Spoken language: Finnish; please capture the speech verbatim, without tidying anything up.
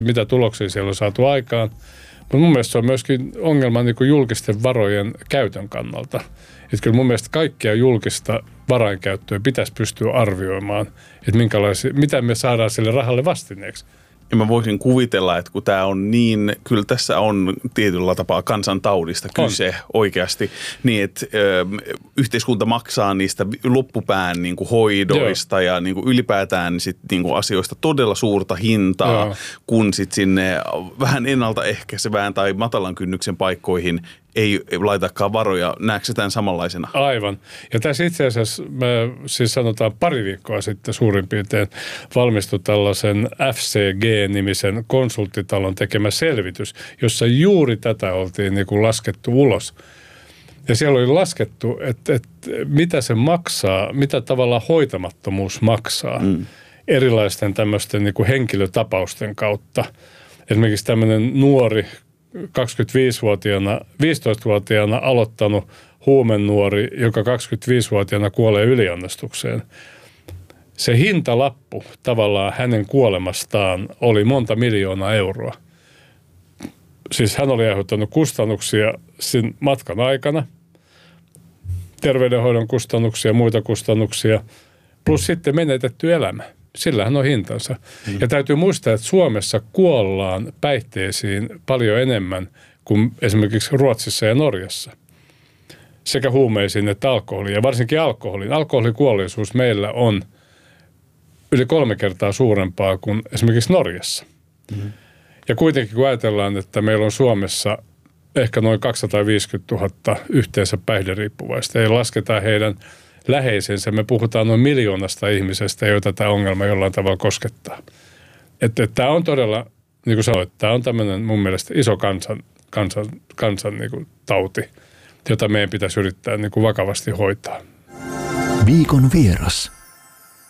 mitä tuloksia siellä on saatu aikaan. Mutta mun mielestä se on myöskin ongelma niin kuin julkisten varojen käytön kannalta. Että kyllä mun mielestä kaikkia julkista varainkäyttöä pitäisi pystyä arvioimaan, että minkälaisia, mitä me saadaan sille rahalle vastineeksi. Ja mä voisin kuvitella, että kun tämä on niin, kyllä tässä on tietyllä tapaa kansantaudista kyse on. Oikeasti, niin että ö, yhteiskunta maksaa niistä loppupään niin kuin hoidoista Joo. ja niin kuin ylipäätään sit, niin kuin asioista todella suurta hintaa, Joo. kun sitten sinne vähän ennaltaehkäisevään tai matalan kynnyksen paikkoihin ei laitakaan varoja. Näetkö tämän samanlaisena? Aivan. Ja tässä itse asiassa me siis sanotaan pari viikkoa sitten suurin piirtein valmistui tällaisen F C G-nimisen konsulttitalon tekemä selvitys, jossa juuri tätä oltiin niin kuin laskettu ulos. Ja siellä oli laskettu, että, että mitä se maksaa, mitä tavalla hoitamattomuus maksaa mm. erilaisten tämmöisten niin kuin henkilötapausten kautta. Esimerkiksi tämmöinen nuori kaksikymmentäviisivuotiaana, viisitoistavuotiaana aloittanut huumenuori, joka kaksikymmentäviisivuotiaana kuolee yliannostukseen. Se hintalappu tavallaan hänen kuolemastaan oli monta miljoonaa euroa. Siis hän oli aiheuttanut kustannuksia sen matkan aikana, terveydenhoidon kustannuksia, muita kustannuksia, plus sitten menetetty elämä. Sillähän on hintansa. Mm. Ja täytyy muistaa, että Suomessa kuollaan päihteisiin paljon enemmän kuin esimerkiksi Ruotsissa ja Norjassa. Sekä huumeisiin että alkoholiin. Ja varsinkin alkoholiin. Alkoholikuolleisuus meillä on yli kolme kertaa suurempaa kuin esimerkiksi Norjassa. Mm. Ja kuitenkin kun ajatellaan, että meillä on Suomessa ehkä noin kaksisataaviisikymmentätuhatta yhteensä päihderiippuvaista ja lasketaan heidän läheisensä, me puhutaan noin miljoonasta ihmisestä, joita tämä ongelma jollain tavalla koskettaa. Että et tämä on todella, niin kuin sanoit, tämä on tämmöinen mun mielestä iso kansan, kansan, kansan niin kuin tauti, jota meidän pitäisi yrittää niin kuin vakavasti hoitaa. Viikon vieras.